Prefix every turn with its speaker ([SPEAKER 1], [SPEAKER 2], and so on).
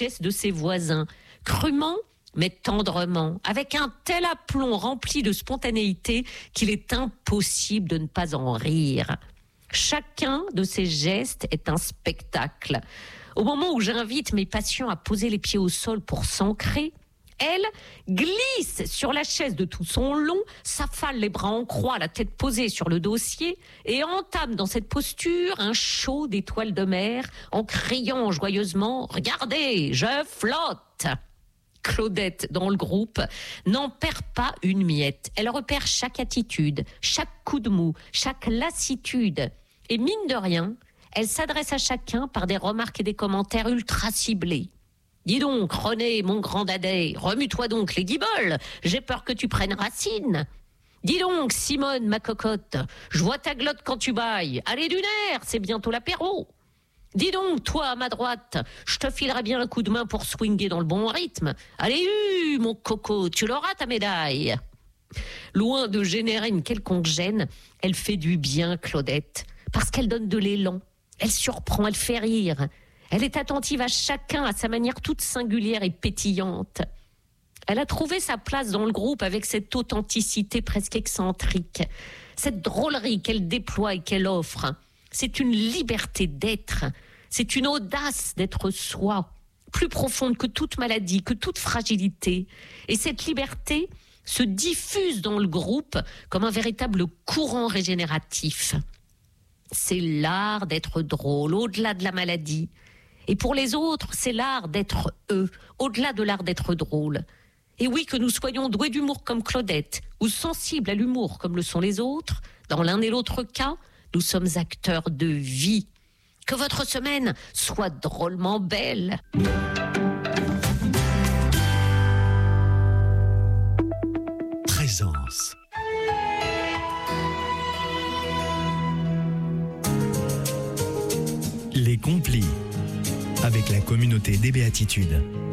[SPEAKER 1] de ses voisins, crûment mais tendrement, avec un tel aplomb rempli de spontanéité qu'il est impossible de ne pas en rire. Chacun de ces gestes est un spectacle. Au moment où j'invite mes patients à poser les pieds au sol pour s'ancrer, elle glisse sur la chaise de tout son long, s'affale les bras en croix, la tête posée sur le dossier et entame dans cette posture un show d'étoiles de mer en criant joyeusement « Regardez, je flotte !» Claudette, dans le groupe, n'en perd pas une miette. Elle repère chaque attitude, chaque coup de mou, chaque lassitude. Et mine de rien, elle s'adresse à chacun par des remarques et des commentaires ultra ciblés. Dis donc, René, mon grand dadais, remue-toi donc les guiboles, j'ai peur que tu prennes racine. Dis donc, Simone, ma cocotte, je vois ta glotte quand tu bailles. Allez du nerf, c'est bientôt l'apéro. Dis donc, toi, à ma droite, je te filerai bien un coup de main pour swinger dans le bon rythme. Allez, mon coco, tu l'auras ta médaille. Loin de générer une quelconque gêne, elle fait du bien, Claudette, parce qu'elle donne de l'élan. Elle surprend, elle fait rire. Elle est attentive à chacun, à sa manière toute singulière et pétillante. Elle a trouvé sa place dans le groupe avec cette authenticité presque excentrique, cette drôlerie qu'elle déploie et qu'elle offre. C'est une liberté d'être, c'est une audace d'être soi, plus profonde que toute maladie, que toute fragilité. Et cette liberté se diffuse dans le groupe comme un véritable courant régénératif. C'est l'art d'être drôle, au-delà de la maladie. Et pour les autres, c'est l'art d'être eux, au-delà de l'art d'être drôle. Et oui, que nous soyons doués d'humour comme Claudette, ou sensibles à l'humour comme le sont les autres, dans l'un et l'autre cas, nous sommes acteurs de vie. Que votre semaine soit drôlement belle.
[SPEAKER 2] Présence. Les Complis, avec la communauté des Béatitudes.